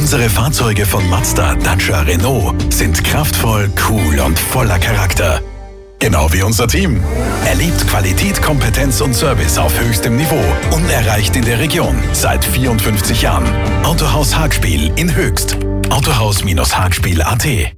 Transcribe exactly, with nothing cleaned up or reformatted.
Unsere Fahrzeuge von Mazda, Dacia, Renault sind kraftvoll, cool und voller Charakter. Genau wie unser Team. Erlebt Qualität, Kompetenz und Service auf höchstem Niveau. Unerreicht in der Region. Seit vierundfünfzig Jahren. Autohaus Hagspiel in Höchst. Autohaus-Hagspiel punkt at